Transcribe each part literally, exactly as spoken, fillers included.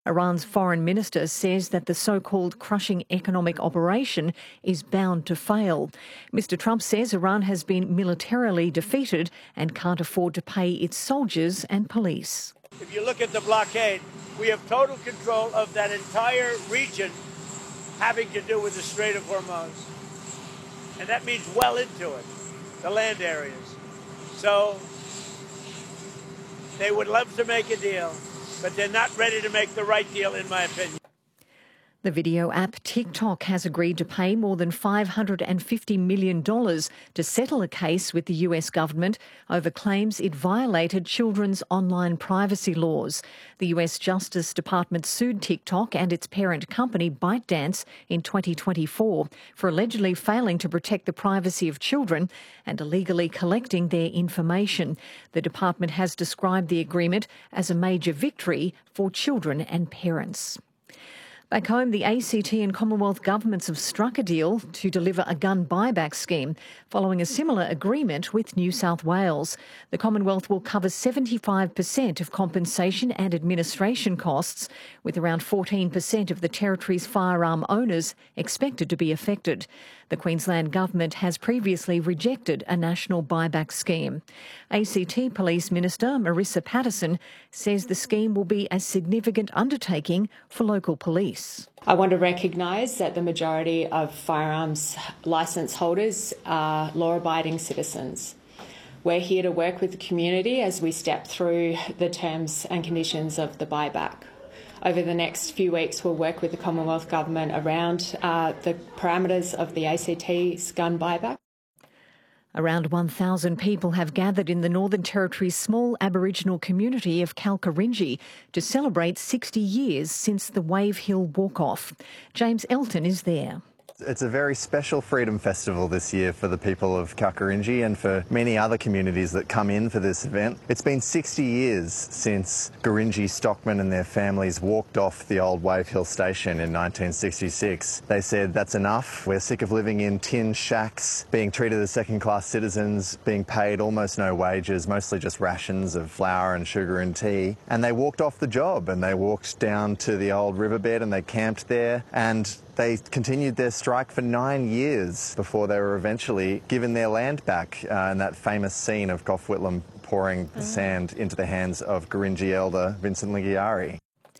Iran's foreign minister says that the so-called crushing economic operation is bound to fail. Mister Trump says Iran has been militarily defeated and can't afford to pay its soldiers and police. If you look at the blockade, we have total control of that entire region having to do with the Strait of Hormuz. And that means well into it, the land areas. So they would love to make a deal, but they're not ready to make the right deal, in my opinion. The video app TikTok has agreed to pay more than five hundred fifty million dollars to settle a case with the U S government over claims it violated children's online privacy laws. The U S Justice Department sued TikTok and its parent company ByteDance in twenty twenty-four for allegedly failing to protect the privacy of children and illegally collecting their information. The department has described the agreement as a major victory for children and parents. Back home, the A C T and Commonwealth governments have struck a deal to deliver a gun buyback scheme following a similar agreement with New South Wales. The Commonwealth will cover seventy-five percent of compensation and administration costs, with around fourteen percent of the territory's firearm owners expected to be affected. The Queensland government has previously rejected a national buyback scheme. A C T Police Minister Marissa Patterson says the scheme will be a significant undertaking for local police. I want to recognise that the majority of firearms licence holders are law-abiding citizens. We're here to work with the community as we step through the terms and conditions of the buyback. Over the next few weeks, we'll work with the Commonwealth Government around uh, the parameters of the A C T's gun buyback. Around one thousand people have gathered in the Northern Territory's small Aboriginal community of Kalkarindji to celebrate sixty years since the Wave Hill Walk-Off. James Elton is there. It's a very special Freedom Festival this year for the people of Kalkarindji and for many other communities that come in for this event. It's been sixty years since Gurindji stockmen and their families walked off the old Wave Hill station in nineteen sixty-six. They said, that's enough, we're sick of living in tin shacks, being treated as second-class citizens, being paid almost no wages, mostly just rations of flour and sugar and tea. And they walked off the job and they walked down to the old riverbed and they camped there, and they continued their strike for nine years before they were eventually given their land back uh, in that famous scene of Gough Whitlam pouring the sand into the hands of Gurindji elder Vincent Lingiari.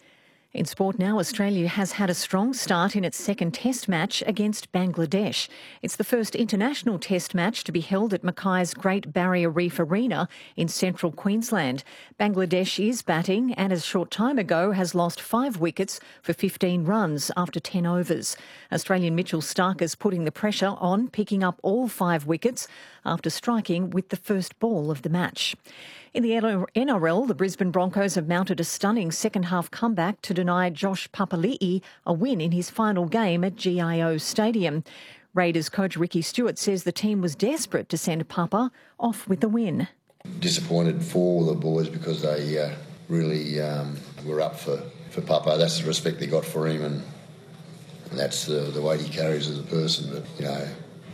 In sport now, Australia has had a strong start in its second test match against Bangladesh. It's the first international test match to be held at Mackay's Great Barrier Reef Arena in central Queensland. Bangladesh is batting and a short time ago has lost five wickets for fifteen runs after ten overs. Australian Mitchell Stark is putting the pressure on, picking up all five wickets after striking with the first ball of the match. In the N R L, the Brisbane Broncos have mounted a stunning second-half comeback to deny Josh Papali'i a win in his final game at G I O Stadium. Raiders coach Ricky Stewart says the team was desperate to send Papa off with the win. Disappointed for the boys because they uh, really um, were up for, for Papa. That's the respect they got for him, and, and that's the, the weight he carries as a person. But, you know,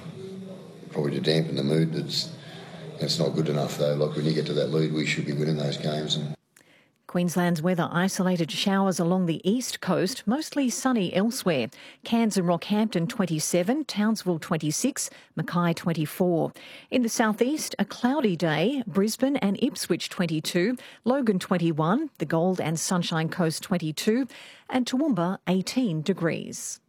probably to dampen the mood, that's It's not good enough, though. Look, when you get to that lead, we should be winning those games. And Queensland's weather: isolated showers along the east coast, mostly sunny elsewhere. Cairns and Rockhampton twenty-seven, Townsville twenty-six, Mackay twenty-four. In the southeast, a cloudy day, Brisbane and Ipswich twenty-two, Logan twenty-one, the Gold and Sunshine Coast twenty-two, and Toowoomba eighteen degrees.